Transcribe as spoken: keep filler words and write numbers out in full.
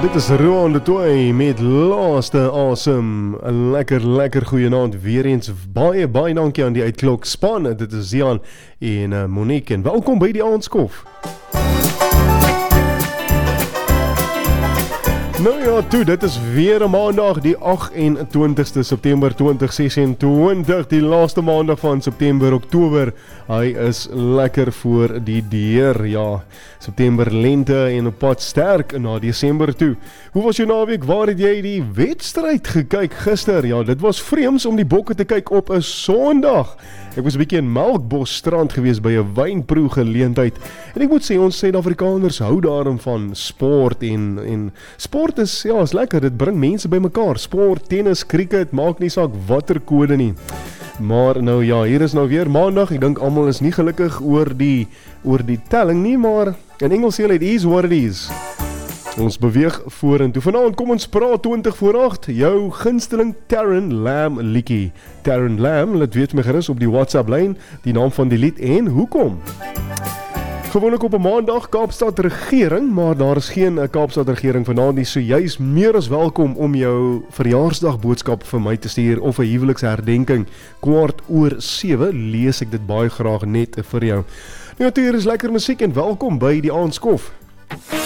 Dit is Roan de Toy met Laaste Asem. 'n lekker, lekker goeienaand. Weer eens baie, baie dankie aan die uitklok span. Dit is Zian en uh, Monique en welkom by die Aandskof. Nou ja, toe, dit is weer 'n maandag, die agt-en-twintigste September twintig ses-en-twintig, die laaste maandag van September, Oktober. Hy is lekker voor die deur, ja. September lente en op pad sterk na Desember toe. Hoe was jou naweek? Waar het jy die wedstryd gekyk gister? Ja, dit was vreemds om die bokke te kyk op 'n Sondag. Ek was 'n bietjie in Melkbos strand gewees by 'n wynproe geleentheid. En ek moet sê, ons Suid-Afrikaners hou daarom van sport en en sport is ja, is lekker. Dit bring mense bymekaar. Sport, tennis, cricket, maak nie saak watter kode nie. Maar nou ja, hier is nou weer maandag. Ek dink almal is nie gelukkig oor die oor die telling nie, maar in Engels sê hulle it is what it is. Ons beweeg vorentoe. Vanaand kom ons praat twintig voor agt. Jou gunsteling Taryn Lamb liedjie. Taryn Lamb, laat weet my gerus op die WhatsApp lyn die naam van die lied en hoekom. Gewoonlik op 'n maandag Kaapstad regering, maar daar is geen Kaapstad regering vanaand nie, so jy is meer as welkom om jou verjaarsdag boodskap vir my te stuur of 'n huweliksherdenking. Kwart oor sewe lees ek dit baie graag net vir jou. Nou, hier is lekker musiek en welkom by die Aandskof.